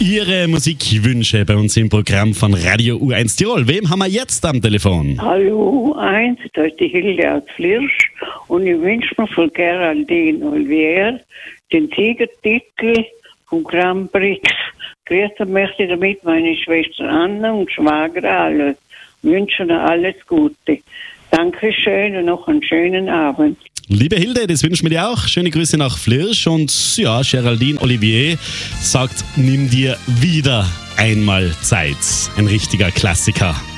Ihre Musikwünsche bei uns im Programm von Radio U1 Tirol. Wem haben wir jetzt am Telefon? Hallo U1, da ist die Hilde aus Flirsch und ich wünsche mir von Geraldine Olivier den Siegertitel vom Grand Prix. Grüßen möchte ich damit meine Schwester Anna und Schwager alle. Wünsche ihnen alles Gute. Dankeschön und noch einen schönen Abend. Liebe Hilde, das wünschen wir dir auch. Schöne Grüße nach Flirsch. Und ja, Geraldine Olivier sagt, nimm dir wieder einmal Zeit. Ein richtiger Klassiker.